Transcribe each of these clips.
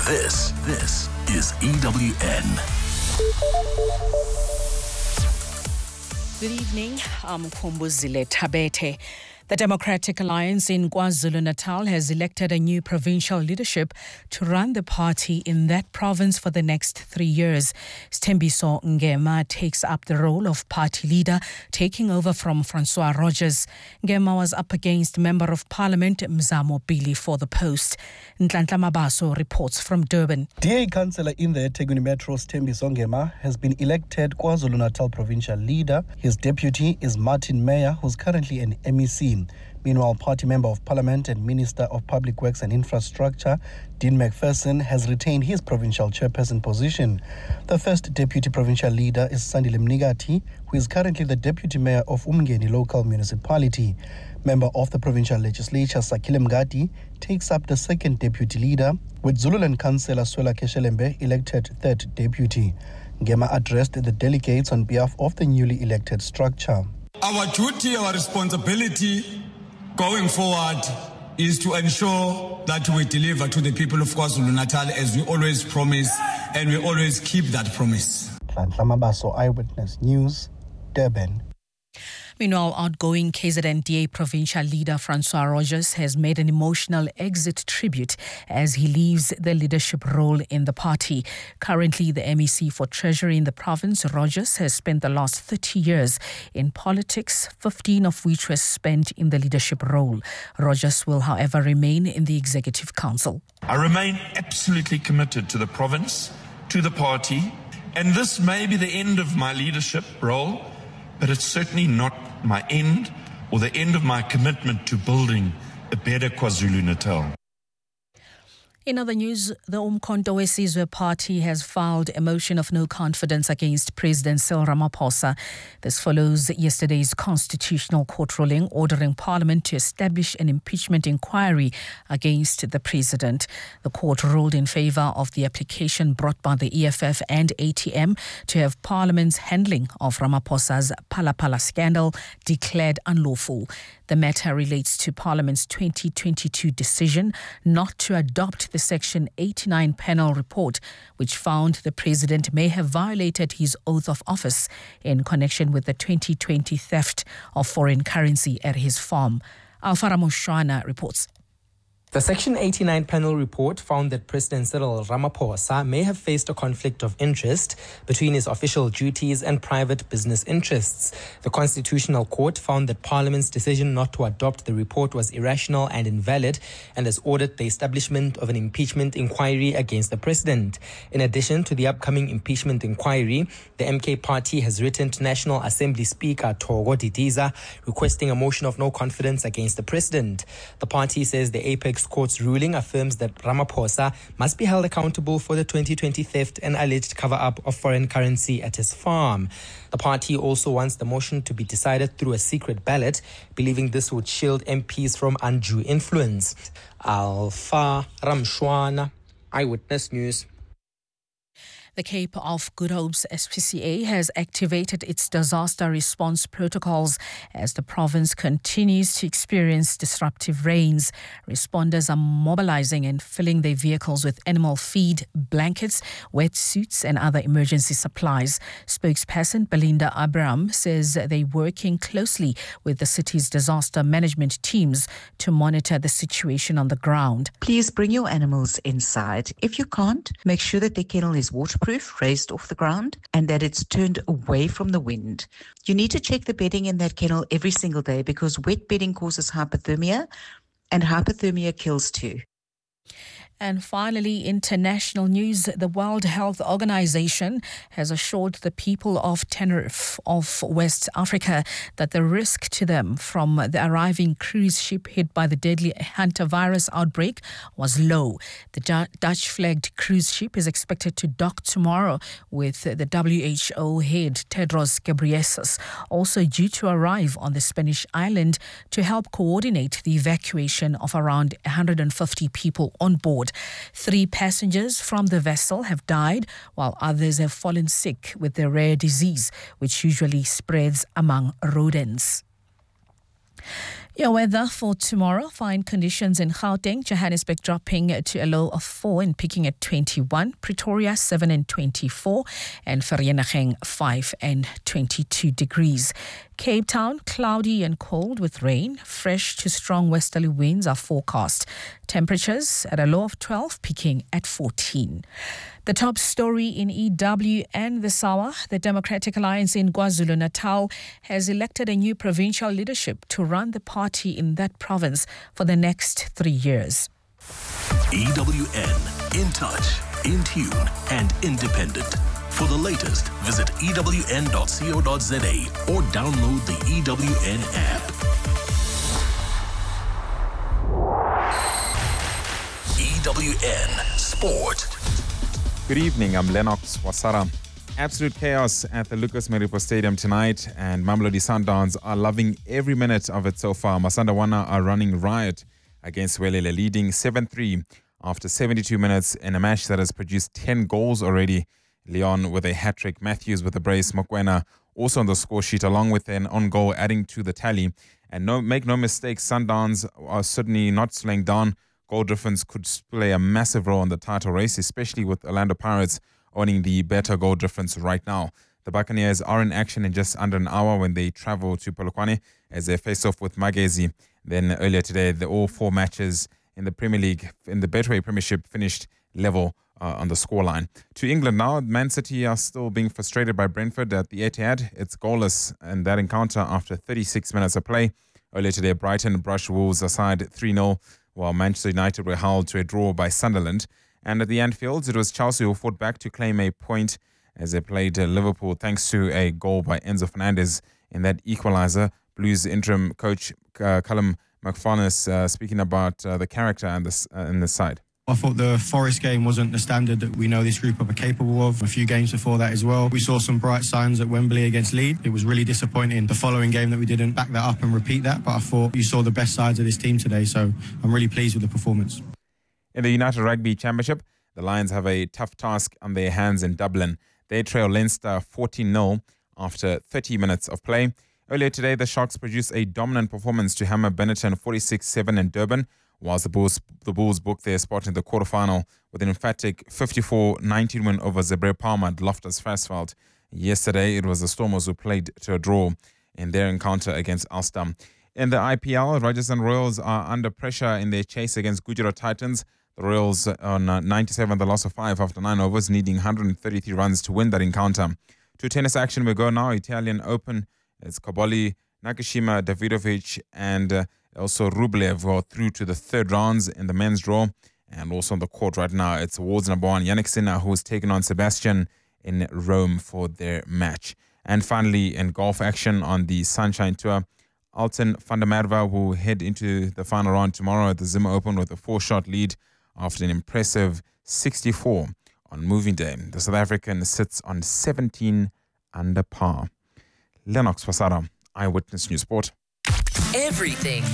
This is EWN. Good evening, I'm Kumbuzile Tabete. The Democratic Alliance in KwaZulu-Natal has elected a new provincial leadership to run the party in that province for the next 3 years. Sthembiso Ngema takes up the role of party leader, taking over from Francois Rogers. Ngema was up against Member of Parliament Mzamo Bili for the post. Nhlanhla Mabaso reports from Durban. DA councillor in the eThekwini Metro, Sthembiso Ngema, has been elected KwaZulu-Natal provincial leader. His deputy is Martin Meyer, who's currently an MEC. Meanwhile, Party Member of Parliament and Minister of Public Works and Infrastructure, Dean McPherson, has retained his provincial chairperson position. The first deputy provincial leader is Sandile Mnigati, who is currently the deputy mayor of Umgeni local municipality. Member of the provincial legislature, Sakile Mngadi, takes up the second deputy leader, with Zululand councillor Swela Keshelembe elected third deputy. Ngema addressed the delegates on behalf of the newly elected structure. Our duty, our responsibility going forward is to ensure that we deliver to the people of KwaZulu-Natal as we always promise, and we always keep that promise. Nhlanhla Mabaso, Eyewitness News, Durban. Meanwhile, outgoing KZN-DA provincial leader Francois Rogers has made an emotional exit tribute as he leaves the leadership role in the party. Currently the MEC for Treasury in the province, Rogers has spent the last 30 years in politics, 15 of which was spent in the leadership role. Rogers will, however, remain in the Executive Council. I remain absolutely committed to the province, to the party, and this may be the end of my leadership role, but it's certainly not my end or the end of my commitment to building a better KwaZulu-Natal. In other news, the Umkhonto weSizwe Party has filed a motion of no confidence against President Cyril Ramaphosa. This follows yesterday's Constitutional Court ruling ordering Parliament to establish an impeachment inquiry against the President. The court ruled in favour of the application brought by the EFF and ATM to have Parliament's handling of Ramaphosa's Phala Phala scandal declared unlawful. The matter relates to Parliament's 2022 decision not to adopt the Section 89 panel report, which found the President may have violated his oath of office in connection with the 2020 theft of foreign currency at his farm. Alfara Moshwana reports. The Section 89 panel report found that President Cyril Ramaphosa may have faced a conflict of interest between his official duties and private business interests. The Constitutional Court found that Parliament's decision not to adopt the report was irrational and invalid and has ordered the establishment of an impeachment inquiry against the President. In addition to the upcoming impeachment inquiry, the MK Party has written to National Assembly Speaker Thogo Didiza requesting a motion of no confidence against the President. The party says the Apex Court's ruling affirms that Ramaphosa must be held accountable for the 2020 theft and alleged cover-up of foreign currency at his farm. The party also wants the motion to be decided through a secret ballot, believing this would shield MPs from undue influence. Alfa Ramshwana, Eyewitness News. The Cape of Good Hope's SPCA has activated its disaster response protocols as the province continues to experience disruptive rains. Responders are mobilizing and filling their vehicles with animal feed, blankets, wetsuits and other emergency supplies. Spokesperson Belinda Abraham says they're working closely with the city's disaster management teams to monitor the situation on the ground. Please bring your animals inside. If you can't, make sure that the kennel is waterproof, raised off the ground, and that it's turned away from the wind. You need to check the bedding in that kennel every single day because wet bedding causes hypothermia, and hypothermia kills too. And finally, international news. The World Health Organization has assured the people of Tenerife of West Africa that the risk to them from the arriving cruise ship hit by the deadly hantavirus outbreak was low. The Dutch-flagged cruise ship is expected to dock tomorrow with the WHO head Tedros Ghebreyesus also due to arrive on the Spanish island to help coordinate the evacuation of around 150 people on board. 3 passengers from the vessel have died, while others have fallen sick with the rare disease, which usually spreads among rodents. Your weather for tomorrow, fine conditions in Gauteng, Johannesburg dropping to a low of 4 and peaking at 21, Pretoria 7 and 24, and Vereeniging 5 and 22 degrees. Cape Town, cloudy and cold with rain. Fresh to strong westerly winds are forecast. Temperatures at a low of 12, peaking at 14. The top story in EWN this hour, the Democratic Alliance in KwaZulu-Natal has elected a new provincial leadership to run the party in that province for the next 3 years. EWN, in touch, in tune, and independent. For the latest, visit ewn.co.za or download the EWN app. EWN Sport. Good evening, I'm Lennox Wasara. Absolute chaos at the Lucas Maripo Stadium tonight, and Mamelodi Sundowns are loving every minute of it so far. Masandawana are running riot against Welele, leading 7-3 after 72 minutes in a match that has produced 10 goals already. Leon with a hat-trick, Matthews with a brace, Mokwena also on the score sheet along with an on goal adding to the tally. And make no mistake, Sundowns are certainly not slowing down. Goal difference could play a massive role in the title race, especially with Orlando Pirates owning the better goal difference right now. The Buccaneers are in action in just under an hour when they travel to Polokwane as they face off with Magezi. Then earlier today, all 4 matches in the Premier League, in the Betway Premiership, finished level on the scoreline. To England now, Man City are still being frustrated by Brentford at the Etihad. It's goalless in that encounter after 36 minutes of play. Earlier today, Brighton brushed Wolves aside 3-0, while Manchester United were held to a draw by Sunderland. And at the Anfield, it was Chelsea who fought back to claim a point as they played Liverpool thanks to a goal by Enzo Fernandez in that equaliser. Blues interim coach Callum McFarlane speaking about the character in the side. I thought the Forest game wasn't the standard that we know this group are capable of. A few games before that as well. We saw some bright signs at Wembley against Leeds. It was really disappointing the following game that we didn't back that up and repeat that, but I thought you saw the best sides of this team today, so I'm really pleased with the performance. In the United Rugby Championship, the Lions have a tough task on their hands in Dublin. They trail Leinster 14-0 after 30 minutes of play. Earlier today, the Sharks produced a dominant performance to hammer Benetton 46-7 in Durban, whilst the Bulls booked their spot in the quarterfinal with an emphatic 54-19 win over Zebre Palma at Loftus Versfeld. Yesterday, it was the Stormers who played to a draw in their encounter against Ulster. In the IPL, Rajasthan and Royals are under pressure in their chase against Gujarat Titans. The Royals on 97, the loss of 5 after 9 overs, needing 133 runs to win that encounter. To tennis action we go now. Italian Open. It's Cobolli, Nakashima, Davidovic, and also Rublev are through to the third rounds in the men's draw. And also on the court right now, it's world's number 1, Yannick Sinner, who's taken on Sebastian in Rome for their match. And finally, in golf action on the Sunshine Tour, Alton van der Merwe will head into the final round tomorrow at the Zimmer Open with a 4-shot lead after an impressive 64 on moving day. The South African sits on 17 under par. Lennox Wasara, Eyewitness News Sport. Everything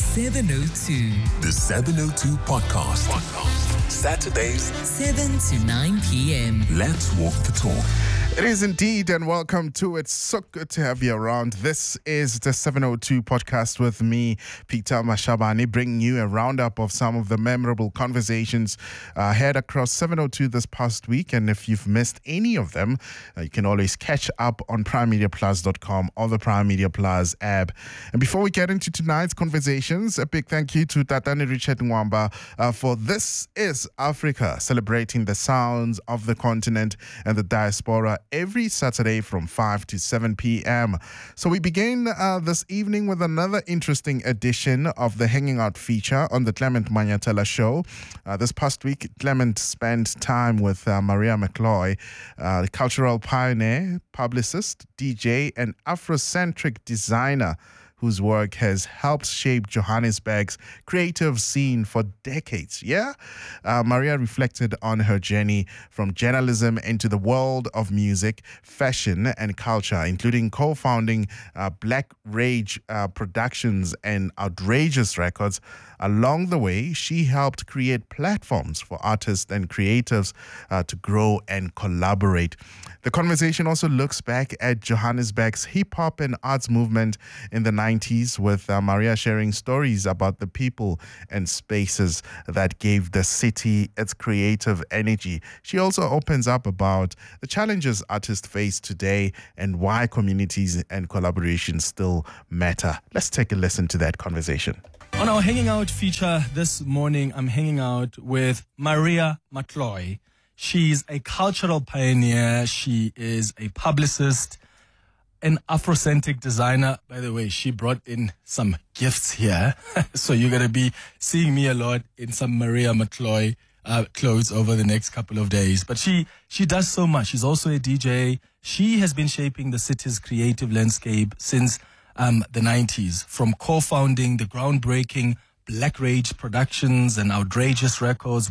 702. The 702 Podcast. Saturdays, 7 to 9 p.m. Let's walk the talk. It is indeed, and welcome to it. So good to have you around. This is the 702 Podcast with me, Peter Mashabane, bringing you a roundup of some of the memorable conversations had across 702 this past week. And if you've missed any of them, you can always catch up on primemediaplus.com or the Prime Media Plus app. And before we get into tonight's conversations, a big thank you to Tatane Richard Nwamba for This Is Africa, celebrating the sounds of the continent and the diaspora every Saturday from 5 to 7 p.m. So we begin this evening with another interesting edition of the Hanging Out feature on the Clement Manyatela Show. This past week, Clement spent time with Maria McCloy, cultural pioneer, publicist, DJ, and Afrocentric designer, whose work has helped shape Johannesburg's creative scene for decades. Maria reflected on her journey from journalism into the world of music, fashion, and culture, including co-founding Black Rage Productions and Outrageous Records. Along the way, she helped create platforms for artists and creatives to grow and collaborate. The conversation also looks back at Johannesburg's hip-hop and arts movement in the 90s with Maria sharing stories about the people and spaces that gave the city its creative energy. She also opens up about the challenges artists face today and why communities and collaboration still matter. Let's take a listen to that conversation. On our Hanging Out feature this morning, I'm hanging out with Maria Matloy. She's a cultural pioneer. She is a publicist, an Afrocentric designer. By the way, she brought in some gifts here. So you're going to be seeing me a lot in some Maria Matloy clothes over the next couple of days. But she does so much. She's also a DJ. She has been shaping the city's creative landscape since the 90s, from co-founding the groundbreaking Black Rage Productions and Outrageous Records